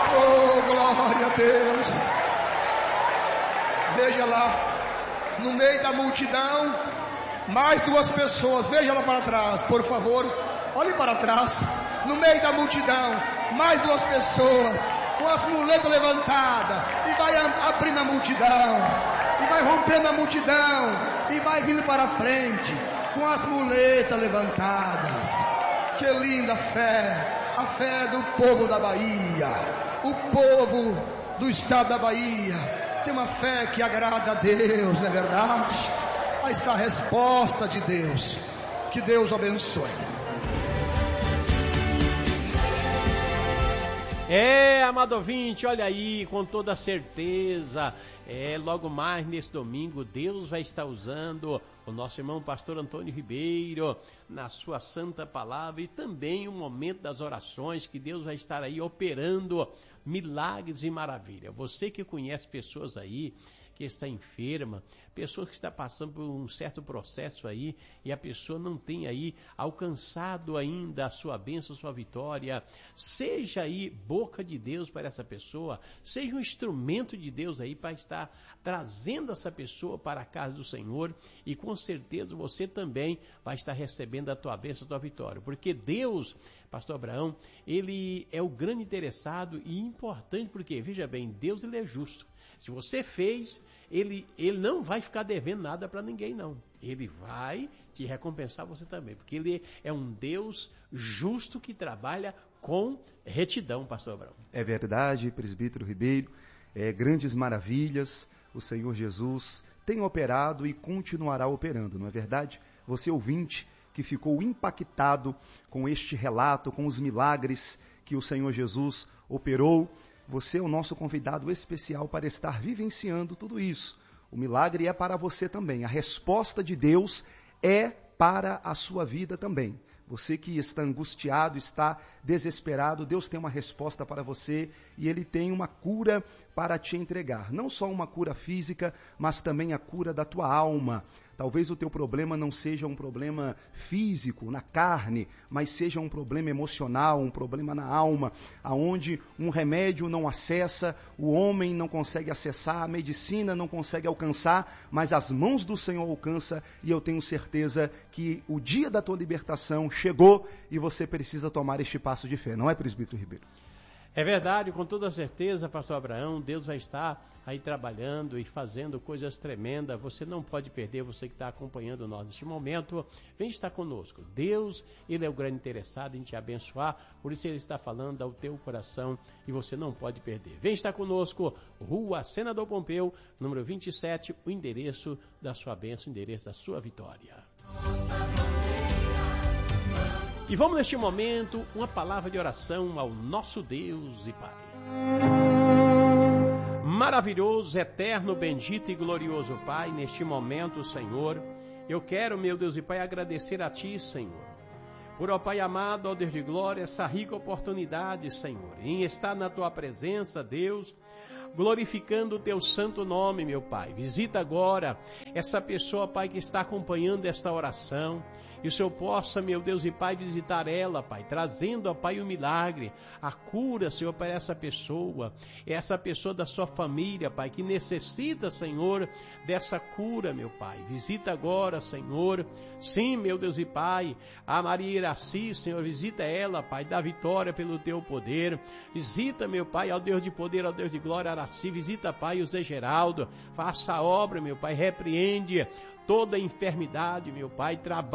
Oh, glória a Deus. Veja lá, no meio da multidão, mais duas pessoas. Veja lá para trás, por favor. Olhe para trás. No meio da multidão, mais duas pessoas com as muletas levantadas, e vai abrindo a multidão, e vai rompendo a multidão, e vai vindo para frente com as muletas levantadas. Que linda fé, a fé do povo da Bahia, o povo do estado da Bahia tem uma fé que agrada a Deus, não é verdade? Aí está a resposta de Deus. Que Deus abençoe. Amado ouvinte, olha aí, com toda certeza, logo mais nesse domingo, Deus vai estar usando o nosso irmão pastor Antônio Ribeiro na sua santa palavra, e também o momento das orações, que Deus vai estar aí operando milagres e maravilha. Você que conhece pessoas aí que está enferma, pessoa que está passando por um certo processo aí, e a pessoa não tem aí alcançado ainda a sua bênção, a sua vitória, seja aí boca de Deus para essa pessoa, seja um instrumento de Deus aí para estar trazendo essa pessoa para a casa do Senhor, e com certeza você também vai estar recebendo a tua bênção, a tua vitória, porque Deus, pastor Abraão, ele é o grande interessado e importante, porque, veja bem, Deus ele é justo. Se você fez, ele não vai ficar devendo nada para ninguém, não. Ele vai te recompensar você também, porque ele é um Deus justo que trabalha com retidão, pastor Abraão. É verdade, presbítero Ribeiro, grandes maravilhas o Senhor Jesus tem operado e continuará operando, não é verdade? Você ouvinte que ficou impactado com este relato, com os milagres que o Senhor Jesus operou, você é o nosso convidado especial para estar vivenciando tudo isso. O milagre é para você também. A resposta de Deus é para a sua vida também. Você que está angustiado, está desesperado, Deus tem uma resposta para você e Ele tem uma cura para te entregar. Não só uma cura física, mas também a cura da tua alma. Talvez o teu problema não seja um problema físico, na carne, mas seja um problema emocional, um problema na alma, aonde um remédio não acessa, o homem não consegue acessar, a medicina não consegue alcançar, mas as mãos do Senhor alcançam, e eu tenho certeza que o dia da tua libertação chegou e você precisa tomar este passo de fé, não é, presbítero Ribeiro? É verdade, com toda certeza, pastor Abraão, Deus vai estar aí trabalhando e fazendo coisas tremendas. Você não pode perder, você que está acompanhando nós neste momento, vem estar conosco. Deus, Ele é o grande interessado em te abençoar, por isso Ele está falando ao teu coração e você não pode perder. Vem estar conosco, Rua Senador Pompeu, número 27, o endereço da sua bênção, o endereço da sua vitória. E vamos neste momento, uma palavra de oração ao nosso Deus e Pai. Maravilhoso, eterno, bendito e glorioso Pai, neste momento, Senhor, eu quero, meu Deus e Pai, agradecer a Ti, Senhor, por, ó Pai amado, ó Deus de glória, essa rica oportunidade, Senhor, em estar na Tua presença, Deus, glorificando o Teu santo nome, meu Pai. Visita agora essa pessoa, Pai, que está acompanhando esta oração, e o Senhor possa, meu Deus e Pai, visitar ela, Pai, trazendo, ó Pai, o milagre, a cura, Senhor, para essa pessoa da sua família, Pai, que necessita, Senhor, dessa cura, meu Pai. Visita agora, Senhor, sim, meu Deus e Pai, a Maria Iraci, Senhor, visita ela, Pai, dá vitória pelo Teu poder. Visita, meu Pai, ao Deus de poder, ao Deus de glória, Araci, visita, Pai, o Zé Geraldo, faça a obra, meu Pai, repreende toda enfermidade, meu Pai, trabalha